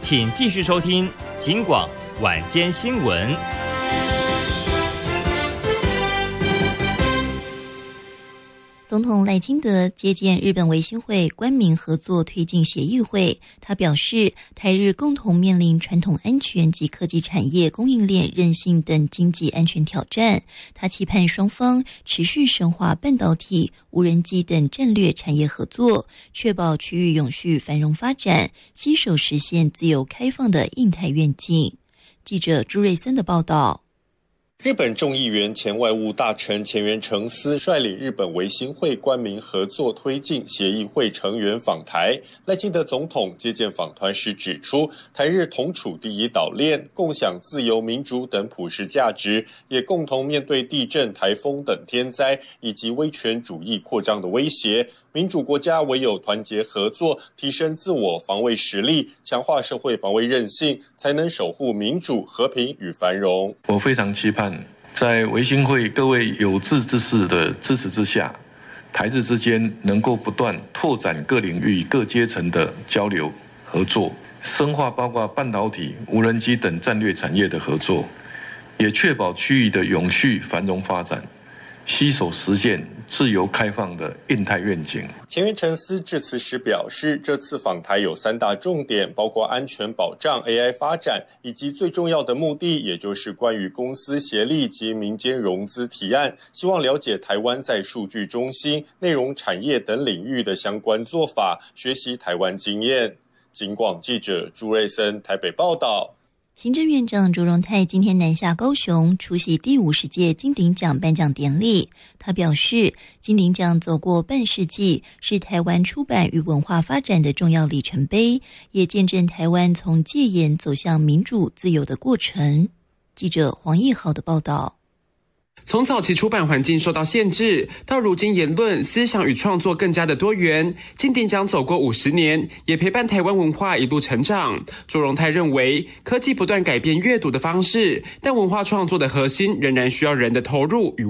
请继续收听警广晚间新闻。 总统赖清德接见日本维新会官民合作推进协议会，他表示，台日共同面临传统安全及科技产业供应链韧性等经济安全挑战。他期盼双方持续深化半导体、无人机等战略产业合作，确保区域永续繁荣发展，携手实现自由开放的印太愿景。记者朱瑞森的报道。 日本众议员前外务大臣前原诚司率领日本维新会官民合作推进协议会成员访台。赖清德总统接见访团时指出，台日同处第一岛链，共享自由民主等普世价值，也共同面对地震、台风等天灾以及威权主义扩张的威胁。民主国家唯有团结合作，提升自我防卫实力，强化社会防卫韧性，才能守护民主、和平与繁荣。 我非常期盼在维新会各位有志之士的支持之下，台日之间能够不断拓展各领域各阶层的交流合作，深化包括半导体、无人机等战略产业的合作，也确保区域的永续繁荣发展，携手实现自由开放的印太愿景。 前原诚司致辞时表示，这次访台有3大重点，包括安全保障、AI 发展，以及最重要的目的，也就是关于公司协力及民间融资提案，希望了解台湾在数据中心、内容产业等领域的相关做法，学习台湾经验。警广记者朱瑞森台北报道。 行政院长卓荣泰今天南下高雄出席第50届金鼎奖颁奖典礼。他表示，金鼎奖走过半世纪，是台湾出版与文化发展的重要里程碑，也见证台湾从戒严走向民主自由的过程。记者黄义豪的报道。 从早期出版环境受到限制，到如今言论、思想与创作更加的多元，金鼎奖走过50年，也陪伴台湾文化一路成长。卓荣泰认为，科技不断改变阅读的方式，但文化创作的核心仍然需要人的投入与